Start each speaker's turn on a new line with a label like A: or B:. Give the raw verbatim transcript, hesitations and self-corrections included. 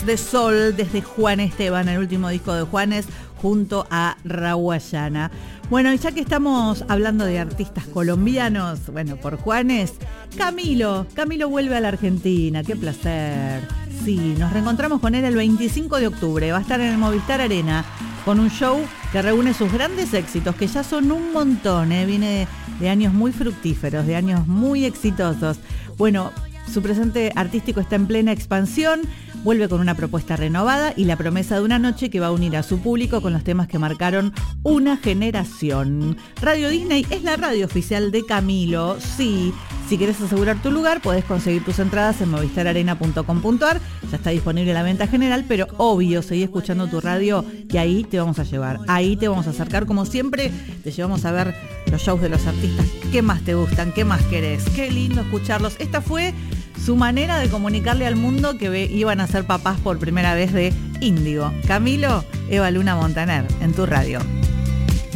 A: Voz de Sol desde Juan Esteban, el último disco de Juanes, junto a Rawayana. Bueno, y ya que estamos hablando de artistas colombianos, bueno, por Juanes, Camilo, Camilo vuelve a la Argentina, qué placer. Sí, nos reencontramos con él el veinticinco de octubre, va a estar en el Movistar Arena con un show que reúne sus grandes éxitos, que ya son un montón, ¿eh? Viene de, de años muy fructíferos, de años muy exitosos. Bueno, su presente artístico está en plena expansión, vuelve con una propuesta renovada y la promesa de una noche que va a unir a su público con los temas que marcaron una generación. Radio Disney es la radio oficial de Camilo. Sí, si querés asegurar tu lugar, podés conseguir tus entradas en movistar arena punto com punto a r. Ya está disponible la venta general, pero obvio, seguí escuchando tu radio y ahí te vamos a llevar. Ahí te vamos a acercar, como siempre, te llevamos a ver los shows de los artistas. ¿Qué más te gustan? ¿Qué más querés? Qué lindo escucharlos. Esta fue su manera de comunicarle al mundo que ve, iban a ser papás por primera vez de Índigo. Camilo, Eva Luna Montaner, en tu radio.